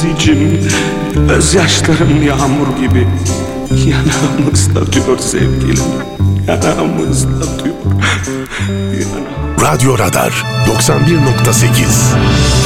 için gözyaşlarım yağmur gibi yanağımızda diyor sevgilim, yanağımızda diyor. Radyo Radar 91.8